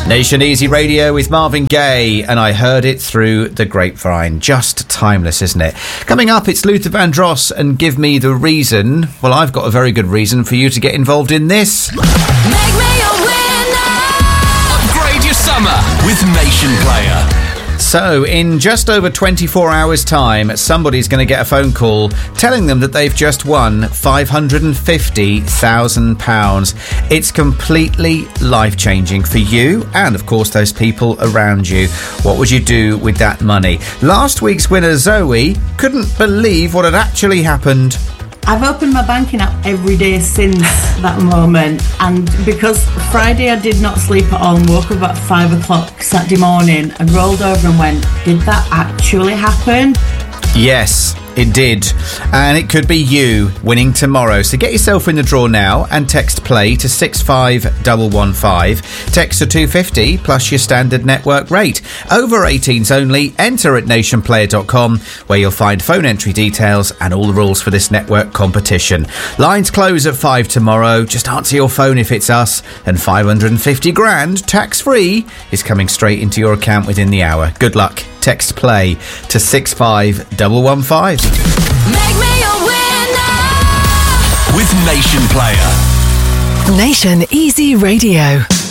Nation Easy Radio with Marvin Gaye, and I heard it through the grapevine. Just timeless, isn't it? Coming up, it's Luther Vandross and Give Me the Reason. Well, I've got a very good reason for you to get involved in this. Make me a winner! Upgrade your summer with Nation Player. So, in just over 24 hours' time, somebody's going to get a phone call telling them that they've just won £550,000. It's completely life-changing for you and, of course, those people around you. What would you do with that money? Last week's winner, Zoe, couldn't believe what had actually happened. I've opened my banking app every day since that moment, and because Friday I did not sleep at all and woke up about 5 o'clock Saturday morning and rolled over and went, did that actually happen? Yes, it did. And it could be you winning tomorrow. So get yourself in the draw now and text play to 65115. Text to 250 plus your standard network rate. Over 18s only. Enter at nationplayer.com, where you'll find phone entry details and all the rules for this network competition. Lines close at 5 tomorrow. Just answer your phone if it's us, and 550 grand tax free is coming straight into your account within the hour. Good luck. Text play to 65115. Make me a winner! With Nation Player. Nation Easy Radio.